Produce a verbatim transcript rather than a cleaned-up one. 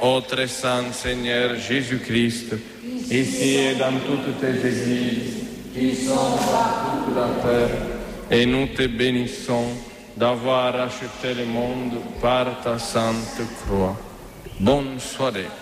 ô très saint Seigneur Jésus-Christ, ici et dans toutes tes églises, qui sont par toute la terre, et nous te bénissons d'avoir acheté le monde par ta sainte croix. Bonne soirée.